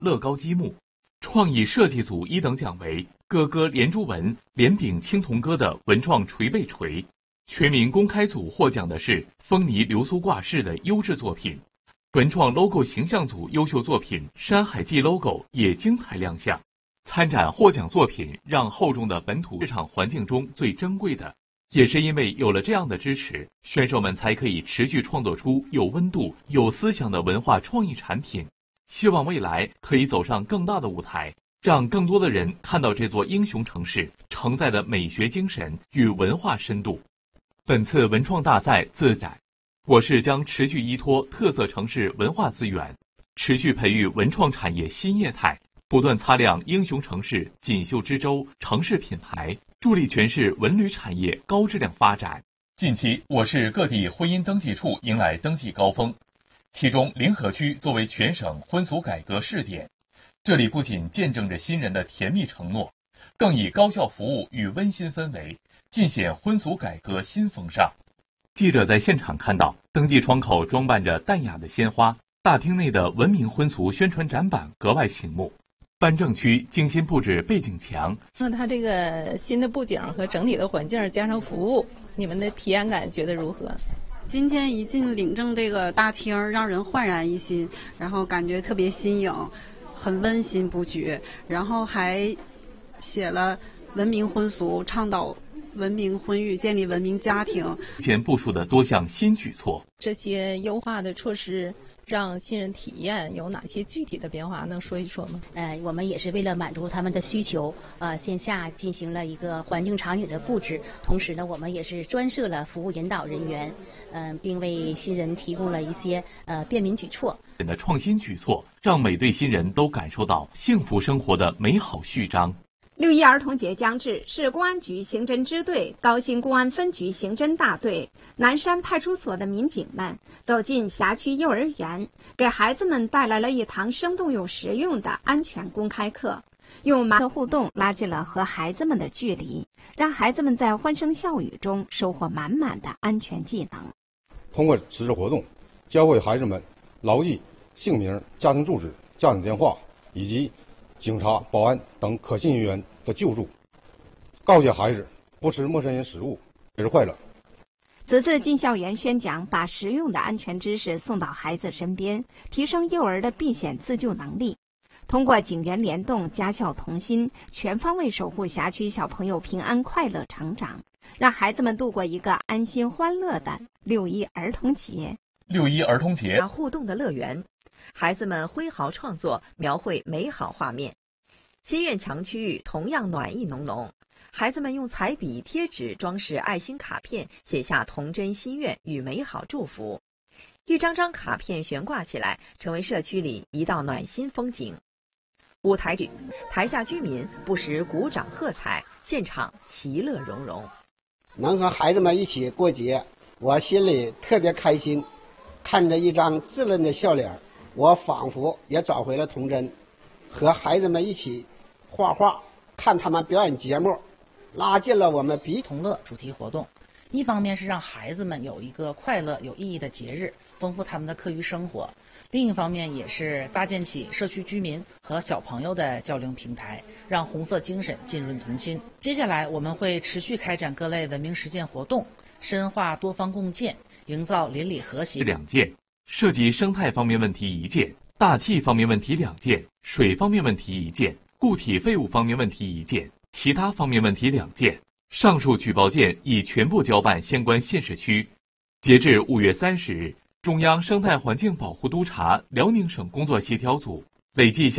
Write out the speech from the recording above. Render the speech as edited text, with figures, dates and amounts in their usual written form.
乐高积木。创意设计组1等奖为咯咯连珠纹连柄青铜戈的文创捶背锤。全民公开组获奖的是丰泥流苏挂饰的优质作品。文创 logo 形象组优秀作品山海记 logo 也精彩亮相。参展获奖作品让厚重的本土市场环境中最珍贵的，也是因为有了这样的支持，选手们才可以持续创作出有温度、有思想的文化创意产品。希望未来可以走上更大的舞台，让更多的人看到这座英雄城市承载的美学精神与文化深度。本次文创大赛自展，我市将持续依托特色城市文化资源，持续培育文创产业新业态，不断擦亮英雄城市锦绣之州城市品牌，助力全市文旅产业高质量发展。近期，我市各地婚姻登记处迎来登记高峰，其中临河区作为全省婚俗改革试点，这里不仅见证着新人的甜蜜承诺，更以高效服务与温馨氛围尽显婚俗改革新风尚。记者在现场看到，登记窗口装扮着淡雅的鲜花，大厅内的文明婚俗宣传展板格外醒目。颁证区精心布置背景墙， 那它这个新的布景和整体的环境加上服务，你们的体验感觉得如何？ 今天一进领证这个大厅，让人焕然一新，然后感觉特别新颖，很温馨布局，然后还写了文明婚俗，倡导文明婚育，建立文明家庭。 前部署的多项新举措， 这些优化的措施让新人体验有哪些具体的变化？能说一说吗？ 我们也是为了满足他们的需求，线下进行了一个环境场景的布置，同时呢，我们也是专设了服务引导人员，并为新人提供了一些便民举措。 的创新举措让每对新人都感受到幸福生活的美好序章。 6·1儿童节将至，市公安局刑侦支队、高新公安分局刑侦大队、南山派出所的民警们走进辖区幼儿园，给孩子们带来了一堂生动又实用的安全公开课，用马的互动拉近了和孩子们的距离，让孩子们在欢声笑语中收获满满的安全技能。 通过此次活动，教会孩子们牢记姓名、家庭住址、家庭电话以及警察、保安等可信人员的救助，告诫孩子不吃陌生人食物，节日快乐。 此次进校园宣讲，把实用的安全知识送到孩子身边，提升幼儿的避险自救能力。通过警员联动、家校同心，全方位守护辖区小朋友平安快乐成长，让孩子们度过一个安心欢乐的6·1儿童节。 6·1儿童节互动的乐园，孩子们挥毫创作，描绘美好画面。心愿墙区域同样暖意浓浓，孩子们用彩笔、贴纸装饰爱心卡片，写下童真心愿与美好祝福。一张张卡片悬挂起来，成为社区里一道暖心风景。舞台剧，台下居民不时鼓掌喝彩，现场其乐融融。 能和孩子们一起过节，我心里特别开心。看着一张稚嫩的笑脸，我仿佛也找回了童真。和孩子们一起画画，看他们表演节目，拉近了我们彼同乐主题活动。一方面是让孩子们有一个快乐有意义的节日，丰富他们的课余生活；另一方面也是搭建起社区居民和小朋友的交流平台，让红色精神浸润童心。接下来我们会持续开展各类文明实践活动，深化多方共建，营造邻里和谐。 2件，涉及生态方面问题1件，大气方面问题2件，水方面问题1件，固体废物方面问题1件，其他方面问题2件。上述举报件已全部交办相关县市区。截至5月30日，中央生态环境保护督察辽宁省工作协调组累计